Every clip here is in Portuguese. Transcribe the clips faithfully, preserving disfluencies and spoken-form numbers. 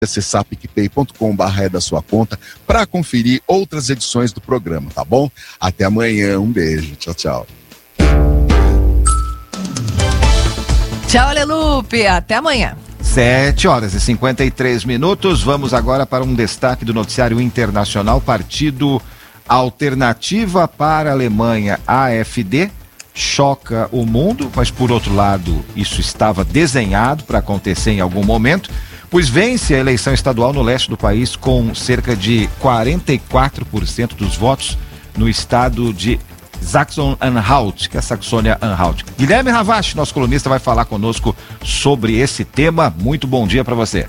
acessar picpay ponto com barra é da sua conta para conferir outras edições do programa, tá bom? Até amanhã, um beijo, tchau, tchau. Tchau, Alelupe, até amanhã. sete horas e cinquenta e três minutos, vamos agora para um destaque do noticiário internacional. Partido Alternativa para a Alemanha, A F D, choca o mundo, mas por outro lado, isso estava desenhado para acontecer em algum momento, pois vence a eleição estadual no leste do país com cerca de quarenta e quatro por cento dos votos no estado de Sachsen-Anhalt, que é a Saxônia-Anhalt. Guilherme Ravache, nosso colunista, vai falar conosco sobre esse tema. Muito bom dia para você.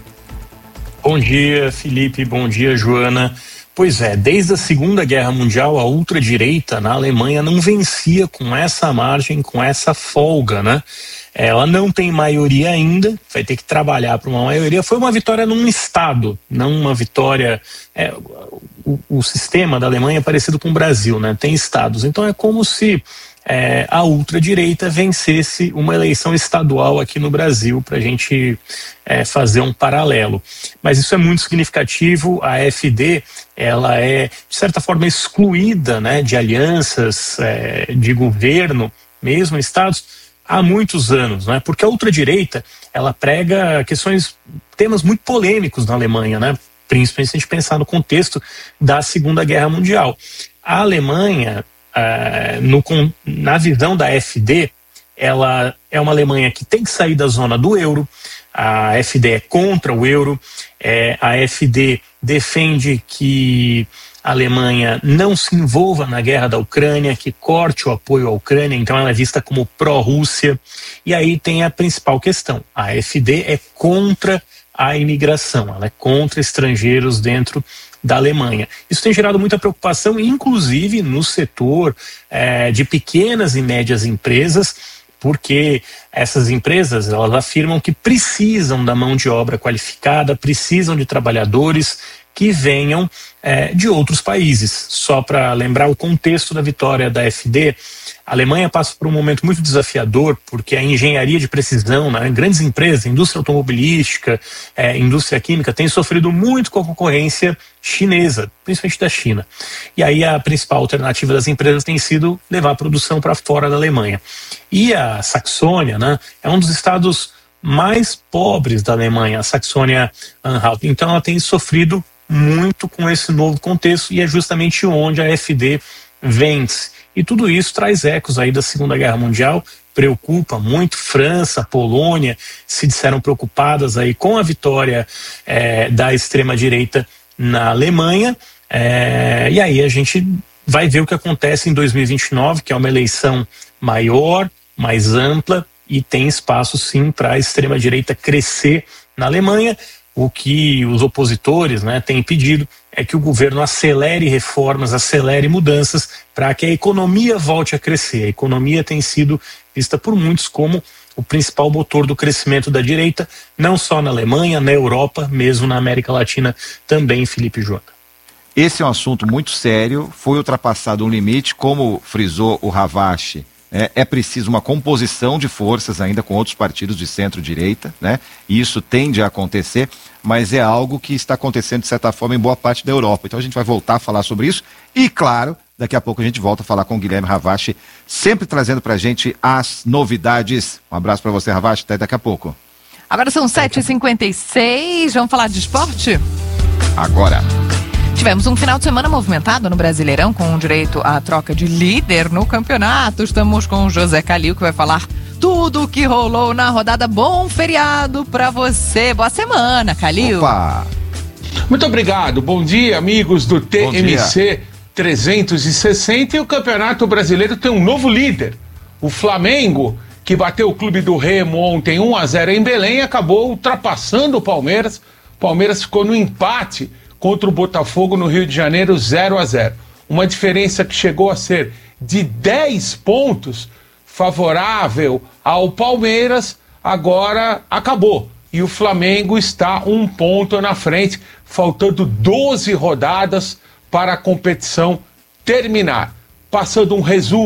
Bom dia, Felipe. Bom dia, Joana. Pois é, desde a Segunda Guerra Mundial, a ultradireita na Alemanha não vencia com essa margem, com essa folga, né? Ela não tem maioria ainda, vai ter que trabalhar para uma maioria. Foi uma vitória num estado, não uma vitória... É, o, o sistema da Alemanha é parecido com o Brasil, né? Tem estados. Então é como se é, a ultradireita vencesse uma eleição estadual aqui no Brasil, para a gente é, fazer um paralelo. Mas isso é muito significativo. A AfD, ela é, de certa forma, excluída, né, de alianças é, de governo, mesmo em estados, há muitos anos, né? Porque a ultradireita, ela prega questões, temas muito polêmicos na Alemanha, né? Principalmente se a gente pensar no contexto da Segunda Guerra Mundial. A Alemanha, ah, no, na visão da AfD, ela é uma Alemanha que tem que sair da zona do euro. A AfD é contra o euro. É, a AfD defende que a Alemanha não se envolva na guerra da Ucrânia, que corte o apoio à Ucrânia, então ela é vista como pró-Rússia. E aí tem a principal questão: a AfD é contra a imigração, ela é contra estrangeiros dentro da Alemanha. Isso tem gerado muita preocupação, inclusive no setor é, de pequenas e médias empresas, porque essas empresas, elas afirmam que precisam da mão de obra qualificada, precisam de trabalhadores que venham é, de outros países. Só para lembrar o contexto da vitória da AfD, a Alemanha passa por um momento muito desafiador, porque a engenharia de precisão, né, grandes empresas, indústria automobilística, é, indústria química, tem sofrido muito com a concorrência chinesa, principalmente da China. E aí a principal alternativa das empresas tem sido levar a produção para fora da Alemanha. E a Saxônia, né, é um dos estados mais pobres da Alemanha, a Saxônia-Anhalt. Então ela tem sofrido muito com esse novo contexto, e é justamente onde a AfD vence. E tudo isso traz ecos aí da Segunda Guerra Mundial, preocupa muito. França, Polônia se disseram preocupadas aí com a vitória é, da extrema-direita na Alemanha, é, e aí a gente vai ver o que acontece em dois mil e vinte e nove, que é uma eleição maior, mais ampla, e tem espaço sim para a extrema-direita crescer na Alemanha. O que os opositores, né, têm pedido é que o governo acelere reformas, acelere mudanças para que a economia volte a crescer. A economia tem sido vista por muitos como o principal motor do crescimento da direita, não só na Alemanha, na Europa, mesmo na América Latina também, Felipe Joana. Esse é um assunto muito sério, foi ultrapassado um limite, como frisou o Ravache. É, é preciso uma composição de forças ainda com outros partidos de centro-direita, né? E isso tende a acontecer, mas é algo que está acontecendo de certa forma em boa parte da Europa. Então a gente vai voltar a falar sobre isso e, claro, daqui a pouco a gente volta a falar com o Guilherme Ravache, sempre trazendo pra gente as novidades. Um abraço para você, Ravache, até daqui a pouco. Agora são sete e cinquenta e seis, vamos falar de esporte? Agora. Tivemos um final de semana movimentado no Brasileirão, com direito à troca de líder no campeonato. Estamos com o José Calil, que vai falar tudo o que rolou na rodada. Bom feriado pra você. Boa semana, Calil. Opa! Muito obrigado. Bom dia, amigos do T M C trezentos e sessenta. E o Campeonato Brasileiro tem um novo líder. O Flamengo, que bateu o Clube do Remo ontem um a zero em Belém, acabou ultrapassando o Palmeiras. O Palmeiras ficou no empate contra o Botafogo no Rio de Janeiro, zero a zero. Uma diferença que chegou a ser de dez pontos, favorável ao Palmeiras, agora acabou. E o Flamengo está um ponto na frente, faltando doze rodadas para a competição terminar. Passando um resumo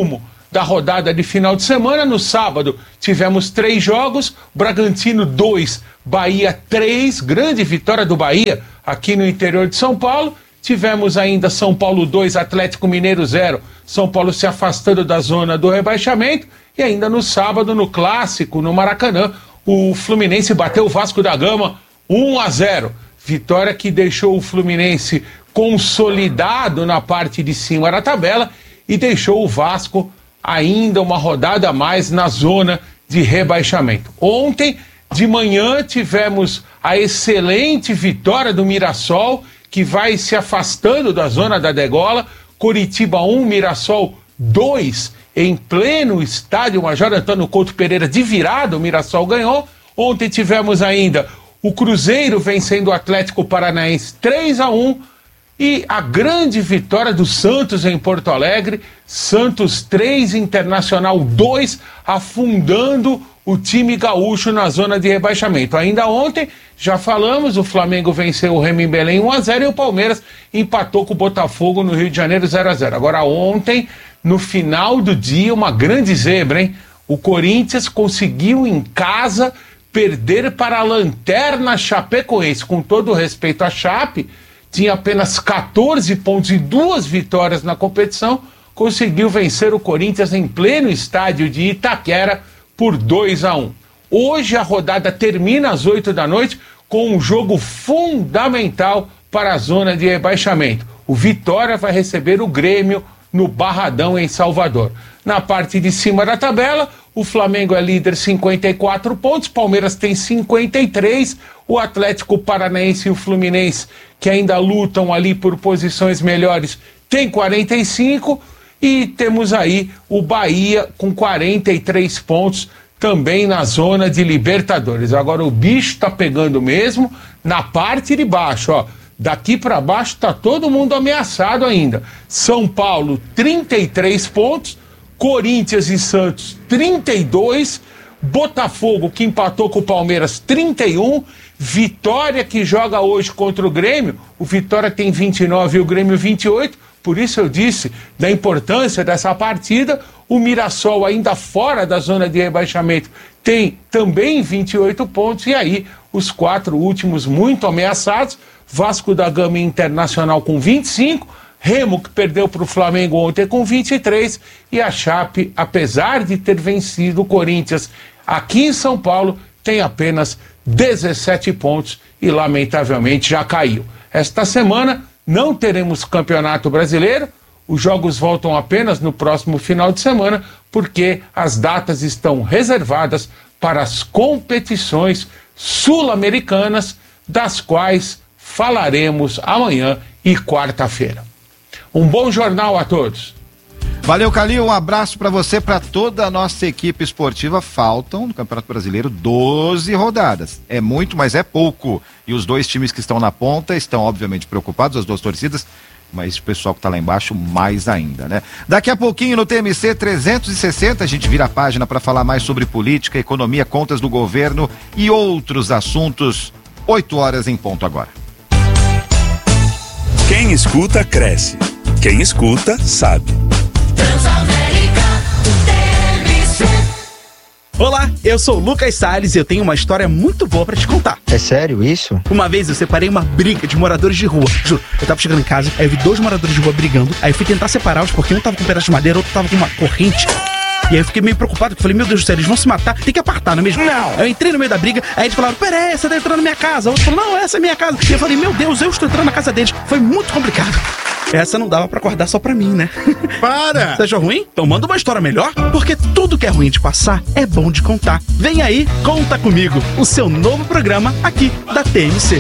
da rodada de final de semana. No sábado tivemos três jogos, Bragantino dois, Bahia três, grande vitória do Bahia aqui no interior de São Paulo. Tivemos ainda São Paulo dois, Atlético Mineiro zero, São Paulo se afastando da zona do rebaixamento. E ainda no sábado, no Clássico, no Maracanã, o Fluminense bateu o Vasco da Gama um a zero. Vitória que deixou o Fluminense consolidado na parte de cima da tabela e deixou o Vasco ainda uma rodada a mais na zona de rebaixamento. Ontem de manhã tivemos a excelente vitória do Mirassol, que vai se afastando da zona da degola. Coritiba um, Mirassol dois, em pleno estádio Major Antônio Couto Pereira, de virada, o Mirassol ganhou. Ontem tivemos ainda o Cruzeiro vencendo o Atlético Paranaense três a um e a grande vitória do Santos em Porto Alegre, Santos três, Internacional dois, afundando o time gaúcho na zona de rebaixamento. Ainda ontem, já falamos, o Flamengo venceu o Remo em Belém um a zero e o Palmeiras empatou com o Botafogo no Rio de Janeiro zero a zero. Agora ontem, no final do dia, uma grande zebra, hein? O Corinthians conseguiu em casa perder para a lanterna Chapecoense. Com todo o respeito à Chape, tinha apenas quatorze pontos e duas vitórias na competição, conseguiu vencer o Corinthians em pleno estádio de Itaquera por dois a um. Hoje a rodada termina às oito da noite com um jogo fundamental para a zona de rebaixamento. O Vitória vai receber o Grêmio no Barradão, em Salvador. Na parte de cima da tabela, o Flamengo é líder, cinquenta e quatro pontos, Palmeiras tem cinquenta e três, o Atlético Paranaense e o Fluminense, que ainda lutam ali por posições melhores, tem quarenta e cinco, e temos aí o Bahia com quarenta e três pontos, também na zona de Libertadores. Agora o bicho está pegando mesmo na parte de baixo, ó. Daqui para baixo está todo mundo ameaçado ainda. São Paulo, trinta e três pontos, Corinthians e Santos, trinta e dois, Botafogo, que empatou com o Palmeiras, trinta e um, Vitória, que joga hoje contra o Grêmio, o Vitória tem vinte e nove e o Grêmio vinte e oito, por isso eu disse da importância dessa partida. O Mirassol, ainda fora da zona de rebaixamento, tem também vinte e oito pontos, e aí os quatro últimos muito ameaçados, Vasco da Gama e Internacional com vinte e cinco, Remo, que perdeu para o Flamengo ontem, com vinte e três, e a Chape, apesar de ter vencido o Corinthians aqui em São Paulo, tem apenas dezessete pontos e lamentavelmente já caiu. Esta semana não teremos Campeonato Brasileiro, os jogos voltam apenas no próximo final de semana, porque as datas estão reservadas para as competições sul-americanas, das quais falaremos amanhã e quarta-feira. Um bom jornal a todos. Valeu, Calil, um abraço para você, para toda a nossa equipe esportiva. Faltam no Campeonato Brasileiro doze rodadas. É muito, mas é pouco. E os dois times que estão na ponta estão obviamente preocupados, as duas torcidas, mas o pessoal que está lá embaixo mais ainda, né? Daqui a pouquinho no T M C trezentos e sessenta a gente vira a página para falar mais sobre política, economia, contas do governo e outros assuntos. oito horas em ponto agora. Quem escuta, cresce. Quem escuta, sabe. Olá, eu sou o Lucas Salles e eu tenho uma história muito boa pra te contar. É sério isso? Uma vez eu separei uma briga de moradores de rua. Juro, eu tava chegando em casa, aí eu vi dois moradores de rua brigando, aí eu fui tentar separá-los porque um tava com um pedaço de madeira, outro tava com uma corrente. E aí eu fiquei meio preocupado, porque eu falei, meu Deus do céu, eles vão se matar, tem que apartar, não é mesmo? Não! Aí eu entrei no meio da briga, aí eles falaram, peraí, você tá entrando na minha casa. O outro falou, não, essa é minha casa. E eu falei, meu Deus, eu estou entrando na casa deles. Foi muito complicado. Essa não dava pra acordar só pra mim, né? Para! Você achou ruim? Então manda uma história melhor, porque tudo que é ruim de passar é bom de contar. Vem aí, Conta Comigo, o seu novo programa aqui da T M C.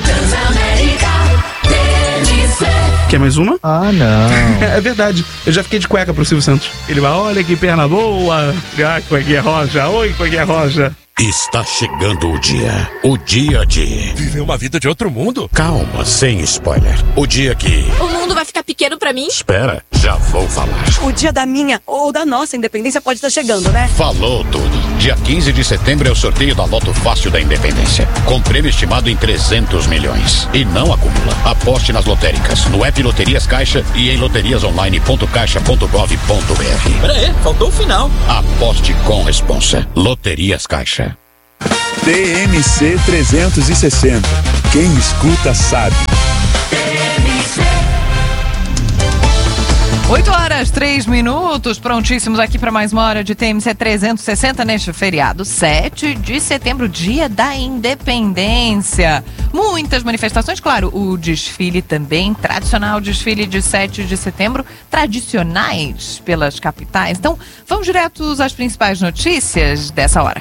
Quer mais uma? Ah, não. É verdade, eu já fiquei de cueca pro Silvio Santos. Ele vai, olha que perna boa. Ah, cuequinha roja, oi, cuequinha roja. Está chegando o dia, o dia de... Viver uma vida de outro mundo? Calma, sem spoiler. O dia que... O mundo vai ficar pequeno pra mim? Espera, já vou falar. O dia da minha ou da nossa independência pode estar chegando, né? Falou tudo. Dia quinze de setembro é o sorteio da Loto Fácil da Independência, com prêmio estimado em trezentos milhões. E não acumula. Aposte nas lotéricas, no app Loterias Caixa e em loterias online ponto caixa ponto gov ponto br. Pera aí, faltou o final. Aposte com responsa. Loterias Caixa. T M C trezentos e sessenta. Quem escuta sabe. oito horas, três minutos, prontíssimos aqui para mais uma hora de T M C trezentos e sessenta neste feriado, sete de setembro, dia da independência. Muitas manifestações, claro, o desfile também, tradicional desfile de sete de setembro, tradicionais pelas capitais. Então, vamos diretos às principais notícias dessa hora.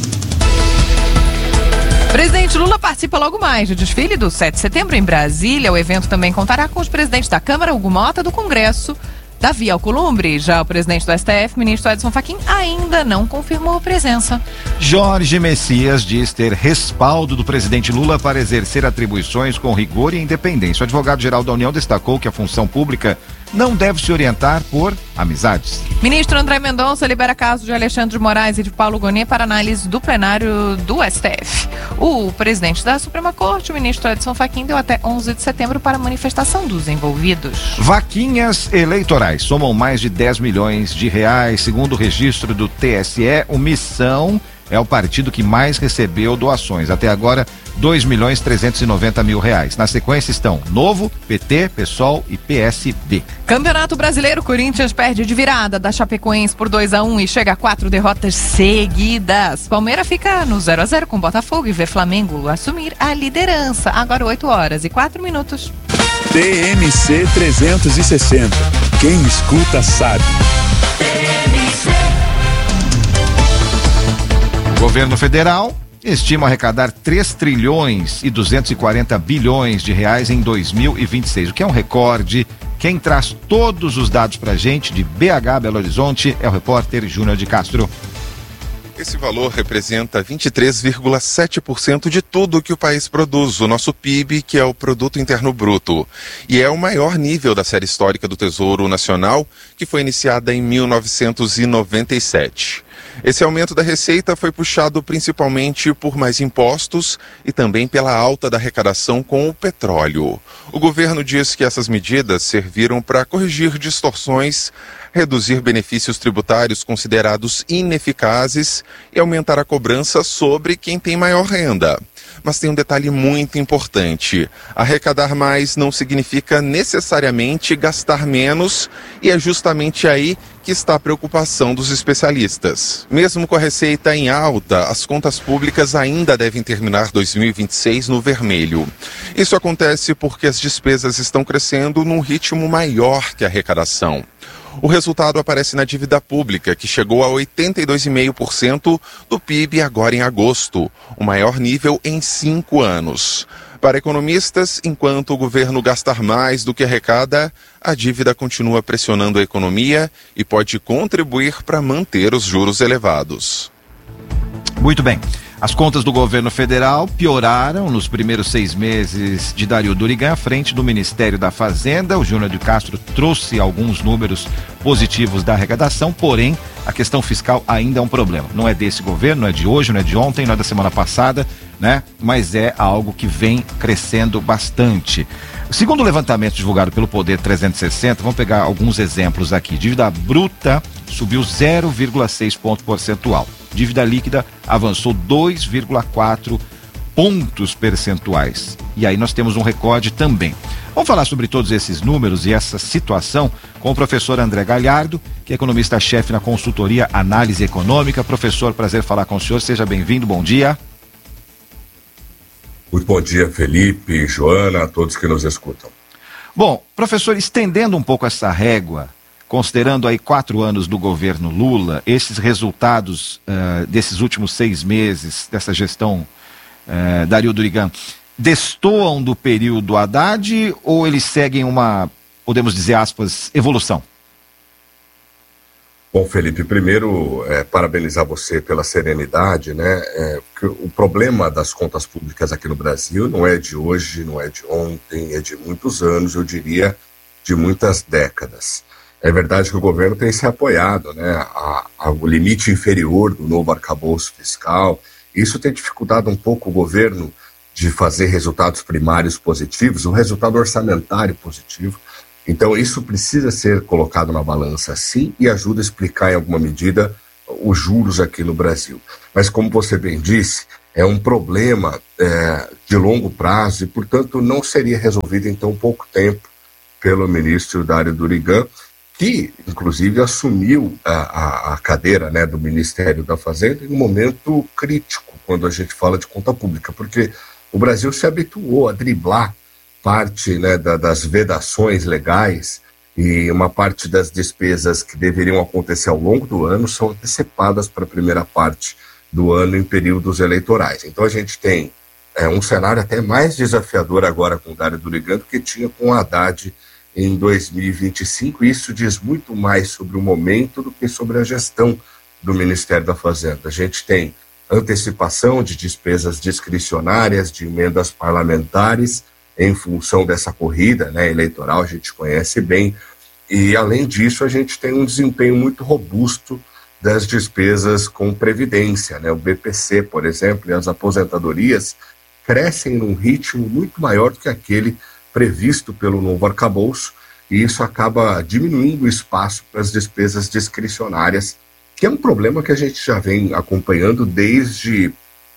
Presidente Lula participa logo mais do desfile do sete de setembro em Brasília. O evento também contará com os presidentes da Câmara, Hugo Mota, do Congresso, Davi Alcolumbre. Já o presidente do S T F, ministro Edson Fachin, ainda não confirmou presença. Jorge Messias diz ter respaldo do presidente Lula para exercer atribuições com rigor e independência. O advogado-geral da União destacou que a função pública não deve se orientar por amizades. Ministro André Mendonça libera caso de Alexandre de Moraes e de Paulo Gonet para análise do plenário do S T F. O presidente da Suprema Corte, o ministro Edson Fachin, deu até onze de setembro para a manifestação dos envolvidos. Vaquinhas eleitorais somam mais de dez milhões de reais. Segundo o registro do T S E, o Missão é o partido que mais recebeu doações. Até agora, dois milhões trezentos e noventa mil reais. Na sequência estão Novo, P T, PSOL e P S B. Campeonato Brasileiro, Corinthians perde de virada da Chapecoense por dois a um e chega a quatro derrotas seguidas. Palmeiras fica no zero a zero com Botafogo e vê Flamengo assumir a liderança. Agora oito horas e quatro minutos. T M C trezentos e sessenta. Quem escuta sabe. O governo federal estima arrecadar três trilhões e duzentos e quarenta bilhões de reais em dois mil e vinte e seis, o que é um recorde. Quem traz todos os dados pra gente de B H, Belo Horizonte, é o repórter Júnior de Castro. Esse valor representa vinte e três vírgula sete por cento de tudo que o país produz, o nosso P I B, que é o Produto Interno Bruto. E é o maior nível da série histórica do Tesouro Nacional, que foi iniciada em mil novecentos e noventa e sete. Esse aumento da receita foi puxado principalmente por mais impostos e também pela alta da arrecadação com o petróleo. O governo diz que essas medidas serviram para corrigir distorções, reduzir benefícios tributários considerados ineficazes e aumentar a cobrança sobre quem tem maior renda. Mas tem um detalhe muito importante: arrecadar mais não significa necessariamente gastar menos, e é justamente aí que está a preocupação dos especialistas. Mesmo com a receita em alta, as contas públicas ainda devem terminar dois mil e vinte e seis no vermelho. Isso acontece porque as despesas estão crescendo num ritmo maior que a arrecadação. O resultado aparece na dívida pública, que chegou a oitenta e dois vírgula cinco por cento do P I B agora em agosto, o maior nível em cinco anos. Para economistas, enquanto o governo gastar mais do que arrecada, a dívida continua pressionando a economia e pode contribuir para manter os juros elevados. Muito bem. As contas do governo federal pioraram nos primeiros seis meses de Dario Durigan à frente do Ministério da Fazenda. O Júnior de Castro trouxe alguns números positivos da arrecadação, porém a questão fiscal ainda é um problema. Não é desse governo, não é de hoje, não é de ontem, não é da semana passada, né? Mas é algo que vem crescendo bastante. Segundo o levantamento divulgado pelo Poder trezentos e sessenta, vamos pegar alguns exemplos aqui. Dívida bruta subiu zero vírgula seis ponto percentual. Dívida líquida avançou dois vírgula quatro pontos percentuais. E aí nós temos um recorde também. Vamos falar sobre todos esses números e essa situação com o professor André Galhardo, que é economista-chefe na consultoria Análise Econômica. Professor, prazer falar com o senhor. Seja bem-vindo, bom dia. Muito bom dia, Felipe, Joana, a todos que nos escutam. Bom, professor, estendendo um pouco essa régua, considerando aí quatro anos do governo Lula, esses resultados uh, desses últimos seis meses dessa gestão uh, Dario Durigan, destoam do período Haddad ou eles seguem uma, podemos dizer aspas, evolução? Bom, Felipe, primeiro, é, parabenizar você pela serenidade, né? É, que o problema das contas públicas aqui no Brasil não é de hoje, não é de ontem, é de muitos anos, eu diria, de muitas décadas. É verdade que o governo tem se apoiado, né, a, a, o limite inferior do novo arcabouço fiscal. Isso tem dificultado um pouco o governo de fazer resultados primários positivos, um resultado orçamentário positivo. Então isso precisa ser colocado na balança, sim, e ajuda a explicar em alguma medida os juros aqui no Brasil. Mas como você bem disse, é um problema é, de longo prazo e, portanto, não seria resolvido em tão pouco tempo pelo ministro Dário Durigan, que, inclusive, assumiu a, a, a cadeira, né, do Ministério da Fazenda em um momento crítico, quando a gente fala de conta pública, porque o Brasil se habituou a driblar parte, né, da, das vedações legais, e uma parte das despesas que deveriam acontecer ao longo do ano são antecipadas para a primeira parte do ano em períodos eleitorais. Então a gente tem é, um cenário até mais desafiador agora com o Dário Durigan do que tinha com o Haddad em dois mil e vinte e cinco, e isso diz muito mais sobre o momento do que sobre a gestão do Ministério da Fazenda. A gente tem antecipação de despesas discricionárias, de emendas parlamentares, em função dessa corrida, né, eleitoral, a gente conhece bem, e além disso a gente tem um desempenho muito robusto das despesas com previdência, né, o B P C, por exemplo, e as aposentadorias crescem num ritmo muito maior do que aquele previsto pelo novo arcabouço, e isso acaba diminuindo o espaço para as despesas discricionárias, que é um problema que a gente já vem acompanhando desde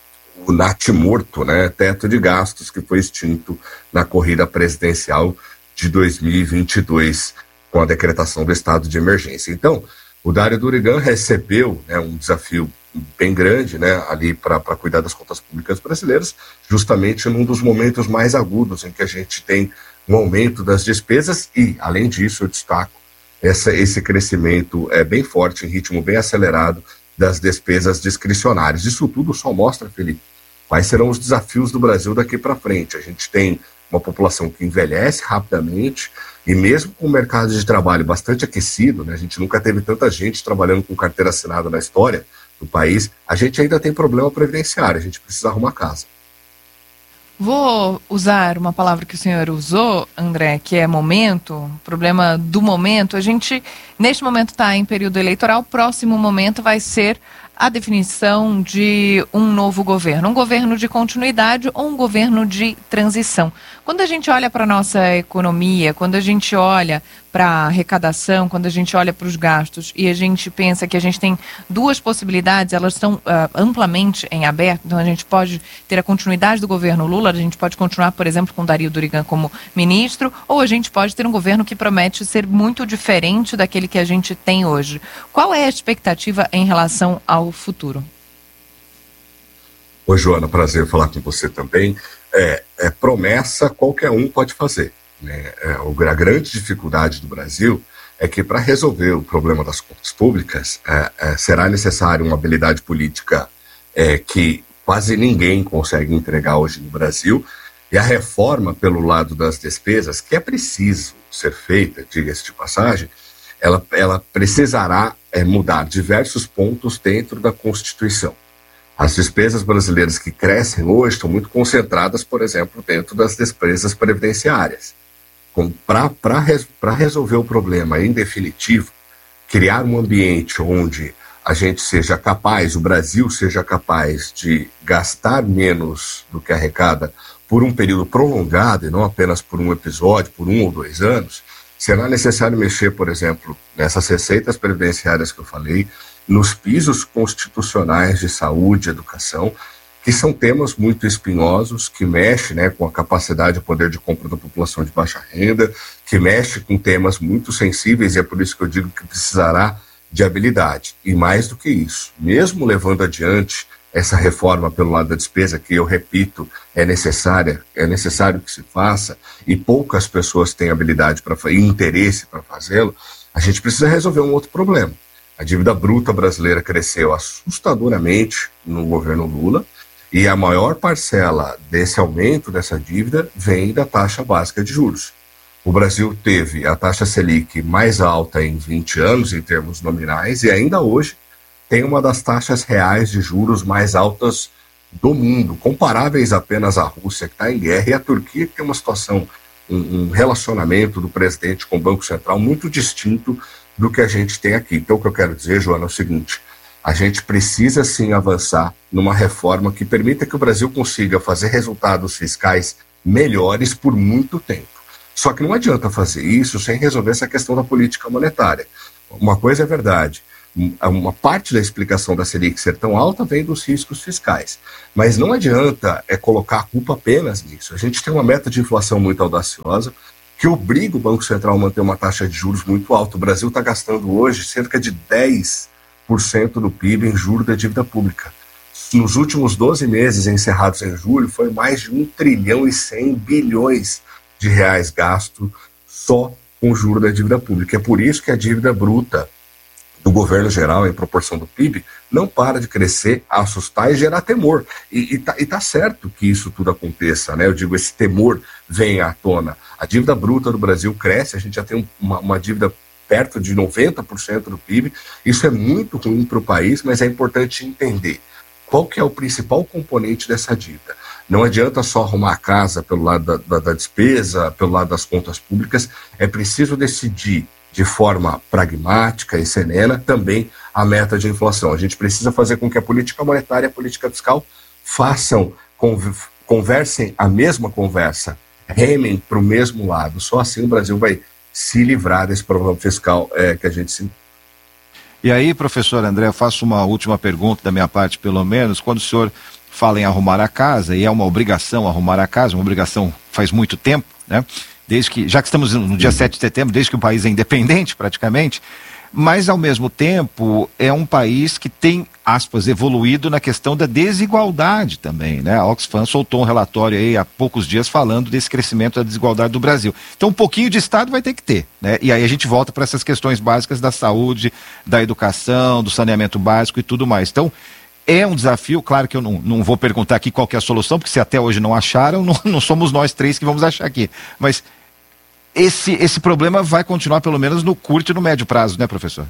o natimorto, né, teto de gastos, que foi extinto na corrida presidencial de dois mil e vinte e dois, com a decretação do estado de emergência. Então, o Dário Durigan recebeu, né, um desafio bem grande, né, ali para cuidar das contas públicas brasileiras, justamente num dos momentos mais agudos em que a gente tem um aumento das despesas e, além disso, eu destaco essa, esse crescimento é bem forte, em ritmo bem acelerado, das despesas discricionárias. Isso tudo só mostra, Felipe, quais serão os desafios do Brasil daqui para frente. A gente tem uma população que envelhece rapidamente e mesmo com o mercado de trabalho bastante aquecido, né, a gente nunca teve tanta gente trabalhando com carteira assinada na história do país, a gente ainda tem problema previdenciário, a gente precisa arrumar casa. Vou usar uma palavra que o senhor usou, André, que é momento, problema do momento. A gente, neste momento, está em período eleitoral, o próximo momento vai ser a definição de um novo governo, um governo de continuidade ou um governo de transição. Quando a gente olha para a nossa economia, quando a gente olha para a arrecadação, quando a gente olha para os gastos e a gente pensa que a gente tem duas possibilidades, elas estão uh, amplamente em aberto, então a gente pode ter a continuidade do governo Lula, a gente pode continuar, por exemplo, com Dário Durigan como ministro, ou a gente pode ter um governo que promete ser muito diferente daquele que a gente tem hoje. Qual é a expectativa em relação ao futuro? Oi, Joana, prazer falar com você também. É, é promessa, qualquer um pode fazer. Né? É, a grande dificuldade do Brasil é que para resolver o problema das contas públicas é, é, será necessário uma habilidade política é, que quase ninguém consegue entregar hoje no Brasil, e a reforma pelo lado das despesas, que é preciso ser feita, diga-se de passagem, ela, ela precisará é, mudar diversos pontos dentro da Constituição. As despesas brasileiras que crescem hoje estão muito concentradas, por exemplo, dentro das despesas previdenciárias. Para resolver o problema em definitivo, criar um ambiente onde a gente seja capaz, o Brasil seja capaz de gastar menos do que arrecada por um período prolongado e não apenas por um episódio, por um ou dois anos, será necessário mexer, por exemplo, nessas receitas previdenciárias que eu falei, nos pisos constitucionais de saúde e educação, que são temas muito espinhosos, que mexem, né, com a capacidade e poder de compra da população de baixa renda, que mexe com temas muito sensíveis, e é por isso que eu digo que precisará de habilidade. E mais do que isso, mesmo levando adiante essa reforma pelo lado da despesa, que eu repito, é necessária, é necessário que se faça, e poucas pessoas têm habilidade para e interesse para fazê-lo, a gente precisa resolver um outro problema. A dívida bruta brasileira cresceu assustadoramente no governo Lula, e a maior parcela desse aumento dessa dívida vem da taxa básica de juros. O Brasil teve a taxa Selic mais alta em vinte anos, em termos nominais, e ainda hoje tem uma das taxas reais de juros mais altas do mundo, comparáveis apenas à Rússia, que está em guerra, e a Turquia, que tem uma situação um, um relacionamento do presidente com o Banco Central muito distinto do que a gente tem aqui. Então, o que eu quero dizer, Joana, é o seguinte: a gente precisa sim avançar numa reforma que permita que o Brasil consiga fazer resultados fiscais melhores por muito tempo. Só que não adianta fazer isso sem resolver essa questão da política monetária. Uma coisa é verdade, uma parte da explicação da Selic ser tão alta vem dos riscos fiscais, mas não adianta é colocar a culpa apenas nisso. A gente tem uma meta de inflação muito audaciosa, que obriga o Banco Central a manter uma taxa de juros muito alta. O Brasil está gastando hoje cerca de dez por cento do P I B em juros da dívida pública. Nos últimos doze meses, encerrados em julho, foi mais de um trilhão e cem bilhões de reais gasto só com o juro da dívida pública. É por isso que a dívida bruta do governo geral, em proporção do P I B, não para de crescer, assustar e gerar temor. E, e, tá, e tá certo que isso tudo aconteça, né? Eu digo, esse temor vem à tona. A dívida bruta do Brasil cresce, a gente já tem uma, uma dívida perto de noventa por cento do P I B. Isso é muito ruim para o país, mas é importante entender qual que é o principal componente dessa dívida. Não adianta só arrumar a casa pelo lado da, da, da despesa, pelo lado das contas públicas, é preciso decidir de forma pragmática e serena também a meta de inflação. A gente precisa fazer com que a política monetária e a política fiscal façam, conversem a mesma conversa, remem para o mesmo lado. Só assim o Brasil vai se livrar desse problema fiscal é, que a gente se... E aí, professor André, eu faço uma última pergunta da minha parte, pelo menos. Quando o senhor fala em arrumar a casa, e é uma obrigação arrumar a casa, uma obrigação faz muito tempo, né? Desde que, já que estamos no dia sete de setembro, desde que o país é independente praticamente, mas ao mesmo tempo é um país que tem, aspas, evoluído na questão da desigualdade também, né? A Oxfam soltou um relatório aí há poucos dias falando desse crescimento da desigualdade do Brasil. Então um pouquinho de Estado vai ter que ter, né? E aí a gente volta para essas questões básicas da saúde, da educação, do saneamento básico e tudo mais. Então é um desafio, claro que eu não, não vou perguntar aqui qual que é a solução, porque se até hoje não acharam, não, não somos nós três que vamos achar aqui. Mas esse, esse problema vai continuar pelo menos no curto e no médio prazo, né, professor?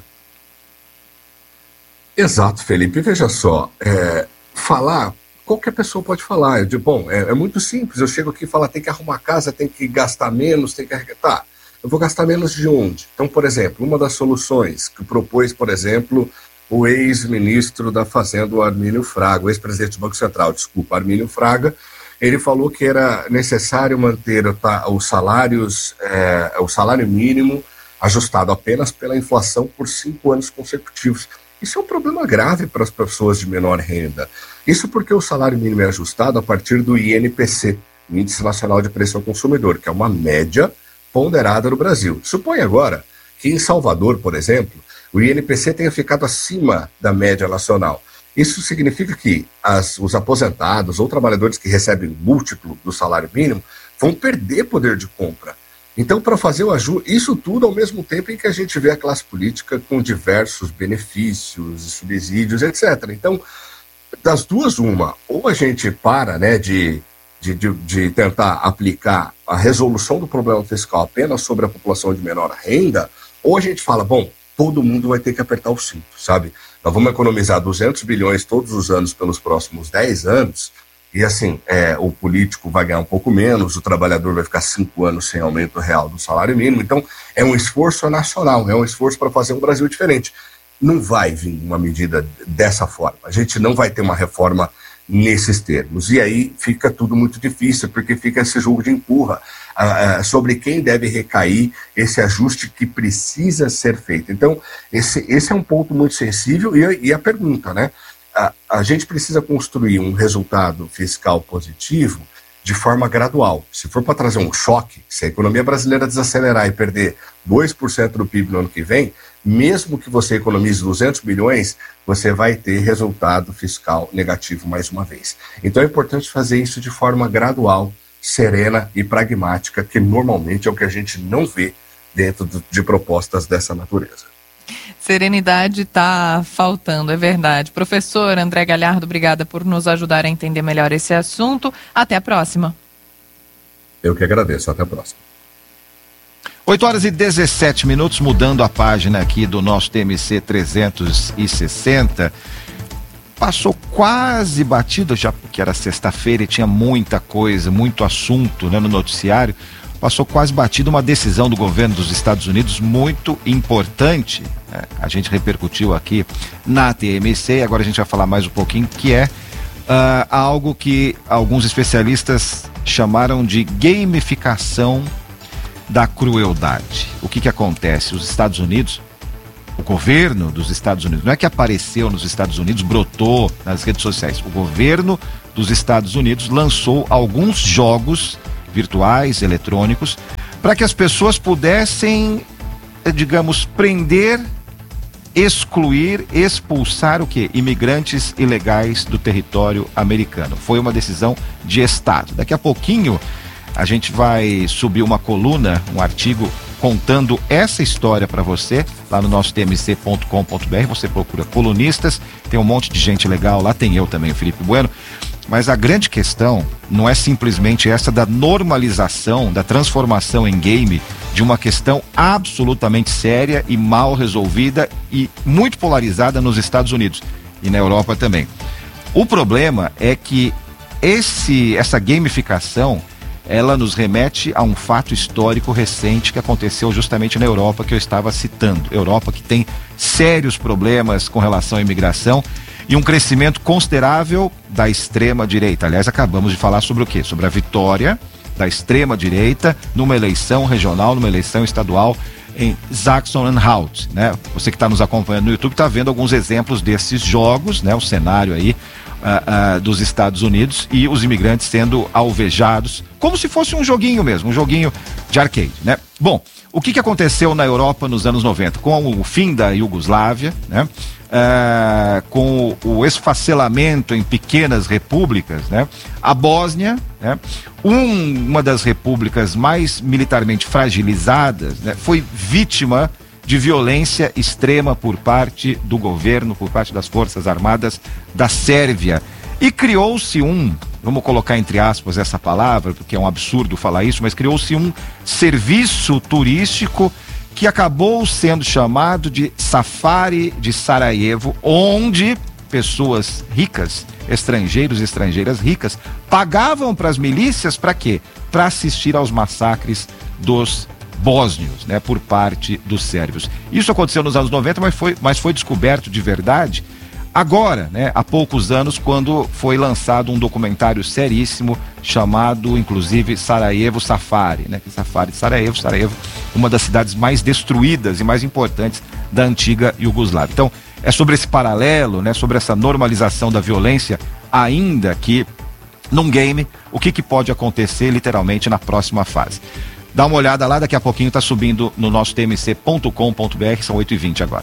Exato, Felipe. Veja só, é, falar, qualquer pessoa pode falar. Eu digo, bom, é, é muito simples, eu chego aqui e falo, tem que arrumar casa, tem que gastar menos, tem que arrecadar. Tá, eu vou gastar menos de onde? Então, por exemplo, uma das soluções que propôs, por exemplo, o ex-ministro da Fazenda, o Armínio Fraga, o ex-presidente do Banco Central, desculpa, Armínio Fraga, ele falou que era necessário manter os salários, é, o salário mínimo ajustado apenas pela inflação por cinco anos consecutivos. Isso é um problema grave para as pessoas de menor renda. Isso porque o salário mínimo é ajustado a partir do I N P C, Índice Nacional de Preço ao Consumidor, que é uma média ponderada no Brasil. Suponha agora que em Salvador, por exemplo, o I N P C tenha ficado acima da média nacional. Isso significa que as, os aposentados ou trabalhadores que recebem múltiplo do salário mínimo vão perder poder de compra. Então, para fazer o ajuste, isso tudo ao mesmo tempo em que a gente vê a classe política com diversos benefícios, subsídios, etcétera. Então, das duas, uma, ou a gente para, né, de, de, de, de tentar aplicar a resolução do problema fiscal apenas sobre a população de menor renda, ou a gente fala, bom, todo mundo vai ter que apertar o cinto, sabe? Nós vamos economizar duzentos bilhões todos os anos pelos próximos dez anos, e assim, é, o político vai ganhar um pouco menos, o trabalhador vai ficar cinco anos sem aumento real do salário mínimo. Então, é um esforço nacional, é um esforço para fazer um Brasil diferente. Não vai vir uma medida dessa forma, a gente não vai ter uma reforma nesses termos. E aí fica tudo muito difícil, porque fica esse jogo de empurra uh, uh, sobre quem deve recair esse ajuste que precisa ser feito. Então, esse, esse é um ponto muito sensível. E, e a pergunta, né? A, a gente precisa construir um resultado fiscal positivo de forma gradual. Se for para trazer um choque, se a economia brasileira desacelerar e perder dois por cento do P I B no ano que vem, mesmo que você economize duzentos bilhões, você vai ter resultado fiscal negativo mais uma vez. Então é importante fazer isso de forma gradual, serena e pragmática, que normalmente é o que a gente não vê dentro de propostas dessa natureza. Serenidade está faltando, é verdade. Professor André Galhardo, obrigada por nos ajudar a entender melhor esse assunto. Até a próxima. Eu que agradeço. Até a próxima. oito horas e dezessete minutos, mudando a página aqui do nosso T M C trezentos e sessenta. Passou quase batido, já porque era sexta-feira e tinha muita coisa, muito assunto, né, no noticiário. passou quase batido uma decisão do governo dos Estados Unidos muito importante, né? A gente repercutiu aqui na T M C, agora a gente vai falar mais um pouquinho, que é uh, algo que alguns especialistas chamaram de gamificação da crueldade. O que que acontece? Os Estados Unidos, o governo dos Estados Unidos, não é que apareceu nos Estados Unidos, brotou nas redes sociais, o governo dos Estados Unidos lançou alguns jogos virtuais, eletrônicos, para que as pessoas pudessem, digamos, prender, excluir, expulsar o quê? Imigrantes ilegais do território americano. Foi uma decisão de Estado. Daqui a pouquinho a gente vai subir uma coluna, um artigo contando essa história para você, lá no nosso t m c ponto com ponto b r. Você procura colunistas, tem um monte de gente legal lá, tem eu também, o Felipe Bueno. Mas a grande questão não é simplesmente essa da normalização, da transformação em game de uma questão absolutamente séria e mal resolvida e muito polarizada nos Estados Unidos e na Europa também. O problema é que esse, essa gamificação, ela nos remete a um fato histórico recente que aconteceu justamente na Europa, que eu estava citando. Europa que tem sérios problemas com relação à imigração e um crescimento considerável da extrema-direita. Aliás, acabamos de falar sobre o quê? Sobre a vitória da extrema-direita numa eleição regional, numa eleição estadual em Sachsen-Anhalt, né? Você que está nos acompanhando no YouTube está vendo alguns exemplos desses jogos, né? O cenário aí uh, uh, dos Estados Unidos e os imigrantes sendo alvejados, como se fosse um joguinho mesmo, um joguinho de arcade, né? Bom, o que que aconteceu na Europa nos anos noventa? Com o fim da Iugoslávia, né? Uh, com o esfacelamento em pequenas repúblicas, né? A Bósnia, né? Um, uma das repúblicas mais militarmente fragilizadas, né? Foi vítima de violência extrema por parte do governo, por parte das Forças Armadas da Sérvia. E criou-se um, vamos colocar entre aspas essa palavra, porque é um absurdo falar isso, mas criou-se um serviço turístico que acabou sendo chamado de Safari de Sarajevo, onde pessoas ricas, estrangeiros e estrangeiras ricas, pagavam para as milícias para quê? Para assistir aos massacres dos bósnios, né, por parte dos sérvios. Isso aconteceu nos anos noventa, mas foi, mas foi descoberto de verdade agora, né, há poucos anos, quando foi lançado um documentário seríssimo chamado, inclusive, Sarajevo Safari, né? Safari de Sarajevo, Sarajevo, uma das cidades mais destruídas e mais importantes da antiga Iugoslávia. Então, é sobre esse paralelo, né, sobre essa normalização da violência, ainda que num game, o que que pode acontecer literalmente na próxima fase. Dá uma olhada lá, daqui a pouquinho está subindo no nosso t m c ponto com ponto b r, são oito e vinte agora.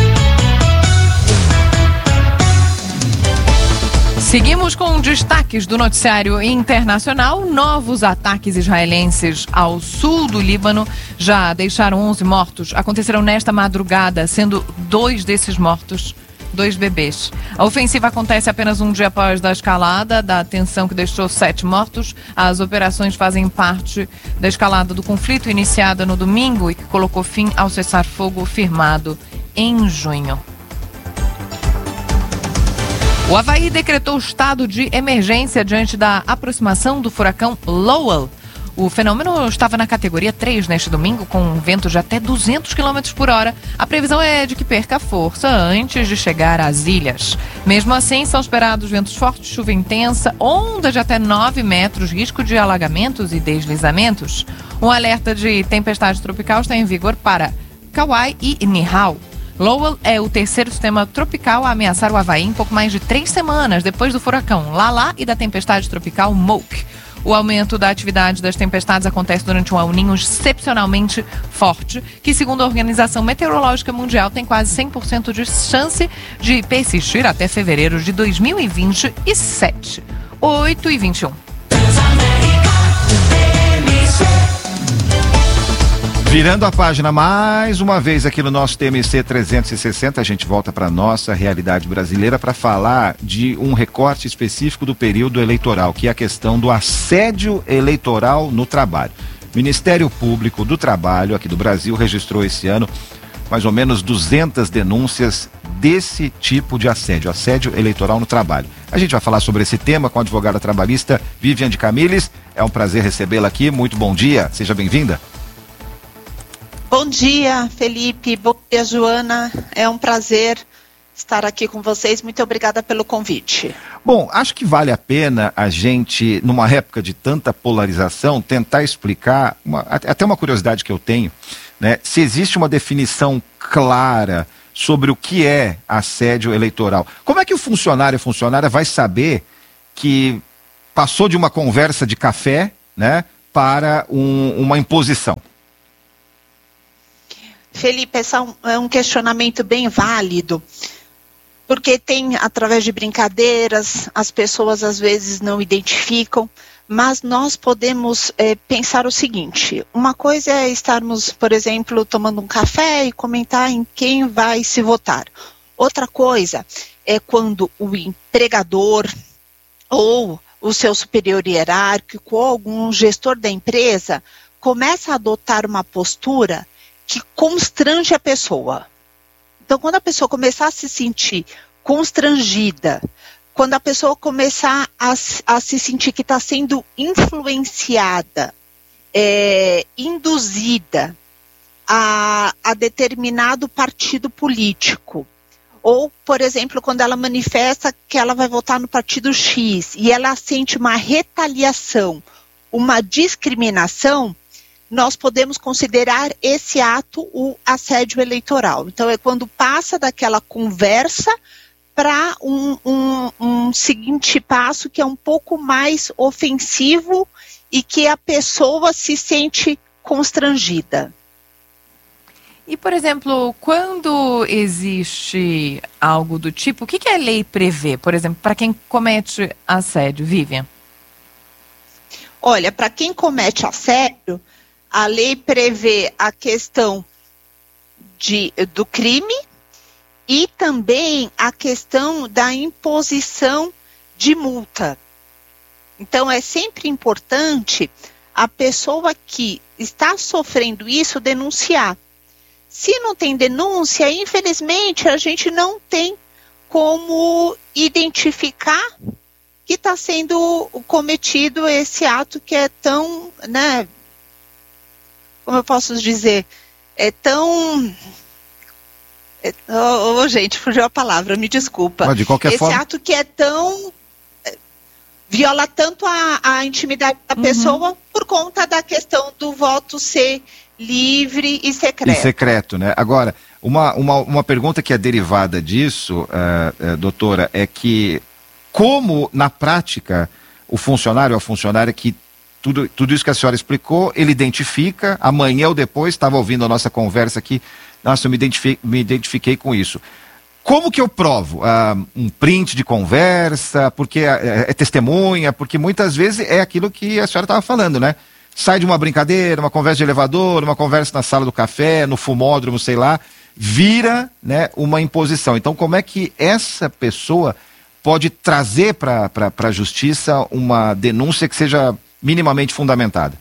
Seguimos com destaques do noticiário internacional. Novos ataques israelenses ao sul do Líbano já deixaram onze mortos. Aconteceram nesta madrugada, sendo dois desses mortos dois bebês. A ofensiva acontece apenas um dia após a escalada da tensão que deixou sete mortos. As operações fazem parte da escalada do conflito iniciada no domingo e que colocou fim ao cessar-fogo firmado em junho. O Havaí decretou estado de emergência diante da aproximação do furacão Lowell. O fenômeno estava na categoria três neste domingo, com um vento de até duzentos quilômetros por hora. A previsão é de que perca força antes de chegar às ilhas. Mesmo assim, são esperados ventos fortes, chuva intensa, ondas de até nove metros, risco de alagamentos e deslizamentos. Um alerta de tempestade tropical está em vigor para Kauai e Niihau. Lowell é o terceiro sistema tropical a ameaçar o Havaí em pouco mais de três semanas depois do furacão Lala e da tempestade tropical Moke. O aumento da atividade das tempestades acontece durante um El Niño excepcionalmente forte, que, segundo a Organização Meteorológica Mundial, tem quase cem por cento de chance de persistir até fevereiro de dois mil e vinte e sete. oito e vinte e um. Virando a página mais uma vez aqui no nosso T M C trezentos e sessenta, a gente volta para a nossa realidade brasileira para falar de um recorte específico do período eleitoral, que é a questão do assédio eleitoral no trabalho. O Ministério Público do Trabalho aqui do Brasil registrou esse ano mais ou menos duzentas denúncias desse tipo de assédio, assédio eleitoral no trabalho. A gente vai falar sobre esse tema com a advogada trabalhista Vivian de Camilles. É um prazer recebê-la aqui. Muito bom dia, seja bem-vinda. Bom dia, Felipe. Bom dia, Joana. É um prazer estar aqui com vocês. Muito obrigada pelo convite. Bom, acho que vale a pena a gente, numa época de tanta polarização, tentar explicar, uma, até uma curiosidade que eu tenho, né, se existe uma definição clara sobre o que é assédio eleitoral. Como é que o funcionário, a funcionária vai saber que passou de uma conversa de café, né, para um, uma imposição? Felipe, esse é um questionamento bem válido, porque tem, através de brincadeiras, as pessoas às vezes não identificam, mas nós podemos é, pensar o seguinte: uma coisa é estarmos, por exemplo, tomando um café e comentar em quem vai se votar. Outra coisa é quando o empregador ou o seu superior hierárquico ou algum gestor da empresa começa a adotar uma postura que constrange a pessoa. Então, quando a pessoa começar a se sentir constrangida, quando a pessoa começar a, a se sentir que está sendo influenciada, é, induzida a, a determinado partido político, ou, por exemplo, quando ela manifesta que ela vai votar no partido X e ela sente uma retaliação, uma discriminação, nós podemos considerar esse ato o assédio eleitoral. Então, é quando passa daquela conversa para um, um, um seguinte passo que é um pouco mais ofensivo e que a pessoa se sente constrangida. E, por exemplo, quando existe algo do tipo, o que, que a lei prevê, por exemplo, para quem comete assédio, Vivian? Olha, para quem comete assédio, a lei prevê a questão de, do crime e também a questão da imposição de multa. Então, é sempre importante a pessoa que está sofrendo isso denunciar. Se não tem denúncia, infelizmente, a gente não tem como identificar que está sendo cometido esse ato que é tão, né, como eu posso dizer, é tão... É, oh, oh, gente, fugiu a palavra, me desculpa. De qualquer Esse forma... ato que é tão... viola tanto a, a intimidade da uhum. pessoa por conta da questão do voto ser livre e secreto. E secreto, né? Agora, uma, uma, uma pergunta que é derivada disso, uh, uh, doutora, é que como, na prática, o funcionário ou a funcionária que Tudo, tudo isso que a senhora explicou, ele identifica, amanhã ou depois, estava ouvindo a nossa conversa aqui, nossa, eu me identifiquei, me identifiquei com isso. Como que eu provo? Ah, um print de conversa, porque é, é testemunha, porque muitas vezes é aquilo que a senhora estava falando, né? Sai de uma brincadeira, uma conversa de elevador, uma conversa na sala do café, no fumódromo, sei lá, vira, né, uma imposição. Então, como é que essa pessoa pode trazer para a justiça uma denúncia que seja minimamente fundamentada?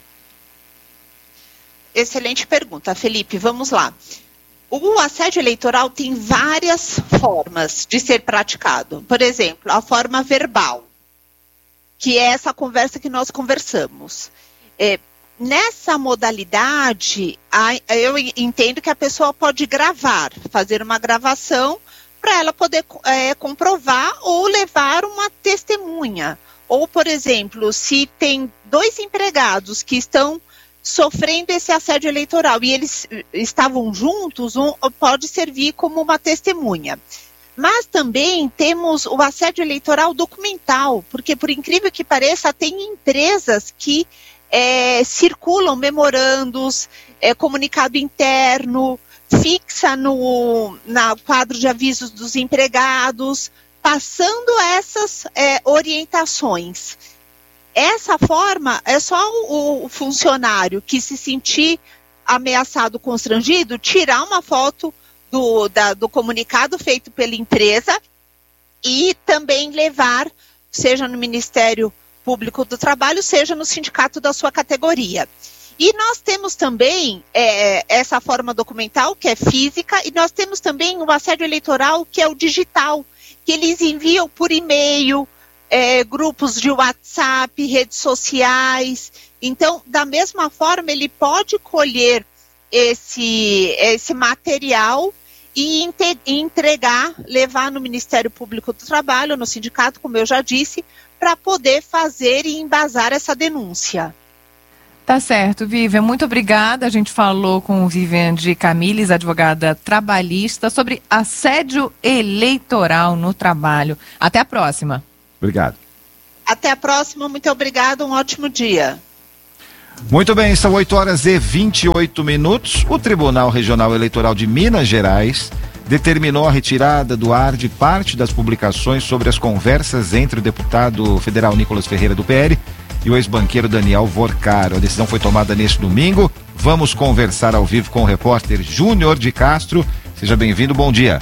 Excelente pergunta, Felipe. Vamos lá. O assédio eleitoral tem várias formas de ser praticado. Por exemplo, a forma verbal, que é essa conversa que nós conversamos. É, nessa modalidade, a, eu entendo que a pessoa pode gravar, fazer uma gravação para ela poder é, comprovar ou levar uma testemunha. Ou, por exemplo, se tem dois empregados que estão sofrendo esse assédio eleitoral e eles estavam juntos, um pode servir como uma testemunha. Mas também temos o assédio eleitoral documental, porque, por incrível que pareça, tem empresas que é, circulam memorandos, é, comunicado interno, fixa no na quadro de avisos dos empregados, passando essas é, orientações. Essa forma é só o, o funcionário que se sentir ameaçado, constrangido, tirar uma foto do, da, do comunicado feito pela empresa e também levar, seja no Ministério Público do Trabalho, seja no sindicato da sua categoria. E nós temos também é, essa forma documental, que é física, e nós temos também o assédio eleitoral, que é o digital, que eles enviam por e-mail, é, grupos de WhatsApp, redes sociais. Então, da mesma forma, ele pode colher esse, esse material e inte- entregar, levar no Ministério Público do Trabalho, no sindicato, como eu já disse, para poder fazer e embasar essa denúncia. Tá certo, Vivian. Muito obrigada. A gente falou com Vivian de Camilles, advogada trabalhista, sobre assédio eleitoral no trabalho. Até a próxima. Obrigado. Até a próxima. Muito obrigada. Um ótimo dia. Muito bem, são oito horas e vinte e oito minutos. O Tribunal Regional Eleitoral de Minas Gerais determinou a retirada do ar de parte das publicações sobre as conversas entre o deputado federal Nicolas Ferreira do P L e o ex-banqueiro Daniel Vorcaro. A decisão foi tomada neste domingo. Vamos conversar ao vivo com o repórter Júnior de Castro. Seja bem-vindo, bom dia.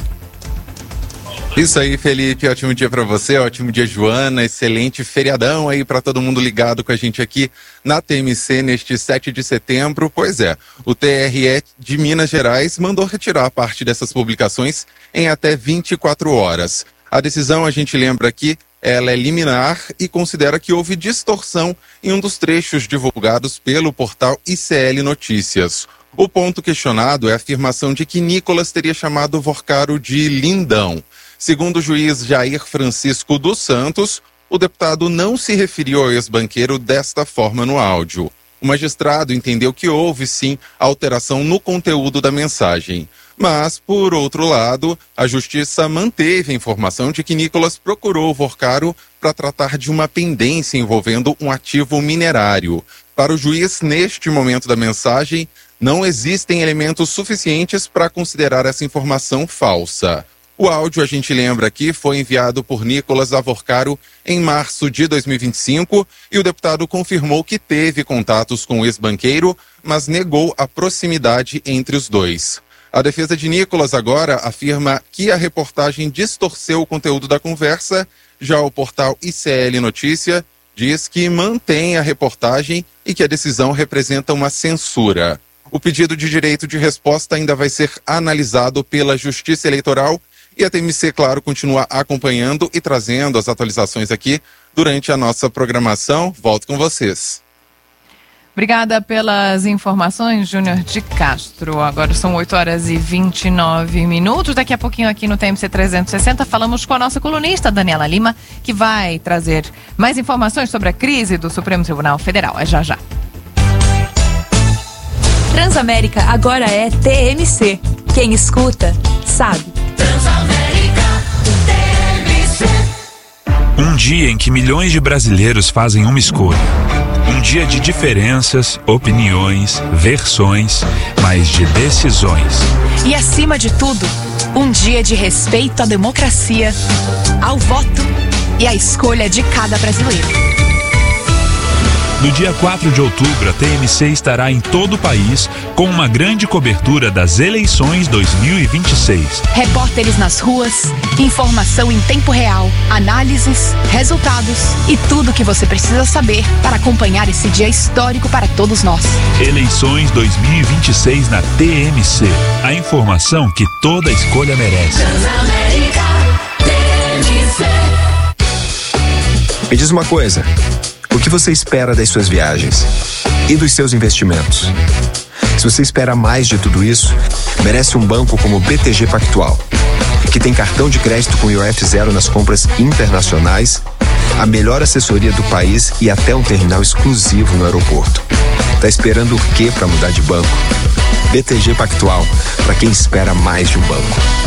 Isso aí, Felipe, ótimo dia para você, ótimo dia, Joana, excelente feriadão aí para todo mundo ligado com a gente aqui na T M C neste sete de setembro. Pois é, o T R E de Minas Gerais mandou retirar parte dessas publicações em até vinte e quatro horas. A decisão, a gente lembra aqui, ela é liminar e considera que houve distorção em um dos trechos divulgados pelo portal I C L Notícias. O ponto questionado é a afirmação de que Nicolas teria chamado Vorcaro de lindão. Segundo o juiz Jair Francisco dos Santos, o deputado não se referiu ao ex-banqueiro desta forma no áudio. O magistrado entendeu que houve, sim, alteração no conteúdo da mensagem. Mas, por outro lado, a justiça manteve a informação de que Nicolas procurou o Vorcaro para tratar de uma pendência envolvendo um ativo minerário. Para o juiz, neste momento da mensagem, não existem elementos suficientes para considerar essa informação falsa. O áudio, a gente lembra aqui, foi enviado por Nicolas a Vorcaro em março de dois mil e vinte e cinco e o deputado confirmou que teve contatos com o ex-banqueiro, mas negou a proximidade entre os dois. A defesa de Nicolas agora afirma que a reportagem distorceu o conteúdo da conversa, já o portal I C L Notícia diz que mantém a reportagem e que a decisão representa uma censura. O pedido de direito de resposta ainda vai ser analisado pela Justiça Eleitoral e a T M C, claro, continua acompanhando e trazendo as atualizações aqui durante a nossa programação. Volto com vocês. Obrigada pelas informações, Júnior de Castro. Agora são oito horas e vinte e nove minutos. Daqui a pouquinho aqui no T M C trezentos e sessenta falamos com a nossa colunista, Daniela Lima, que vai trazer mais informações sobre a crise do Supremo Tribunal Federal. É já já. Transamérica agora é T M C. Quem escuta, sabe. Transamérica, T M C. Um dia em que milhões de brasileiros fazem uma escolha. Um dia de diferenças, opiniões, versões, mas de decisões. E acima de tudo, um dia de respeito à democracia, ao voto e à escolha de cada brasileiro. No dia quatro de outubro, a T M C estará em todo o país com uma grande cobertura das eleições dois mil e vinte e seis. Repórteres nas ruas, informação em tempo real, análises, resultados e tudo o que você precisa saber para acompanhar esse dia histórico para todos nós. Eleições dois mil e vinte e seis na T M C. A informação que toda escolha merece. Transamérica, T M C. Me diz uma coisa. O que você espera das suas viagens e dos seus investimentos? Se você espera mais de tudo isso, merece um banco como o B T G Pactual, que tem cartão de crédito com I O F zero nas compras internacionais, a melhor assessoria do país e até um terminal exclusivo no aeroporto. Tá esperando o quê para mudar de banco? B T G Pactual, para quem espera mais de um banco.